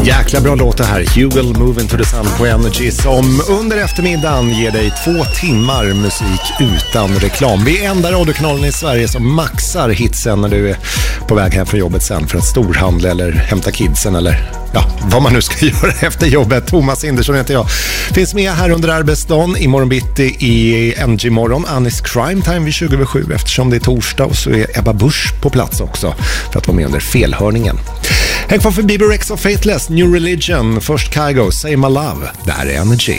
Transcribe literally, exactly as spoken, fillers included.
Jäkla bra låt det här. You will move into the sun på Energy, som under eftermiddagen ger dig två timmar musik utan reklam. Vi är enda radiokanalen i Sverige som maxar hitsen när du är på väg hem från jobbet sen för att storhandla eller hämta kidsen eller ja, vad man nu ska göra efter jobbet. Thomas Indersson heter jag. Finns med här under arbetsdagen imorgon bitti i N G morgon. Anis Crime Time vid tjugo över sju eftersom det är torsdag, och så är Ebba Busch på plats också för att vara med under felhörningen. Häng kvar för Bieber, Rex och Faithless, New Religion, först Kygo, Say My Love. Där är Energy.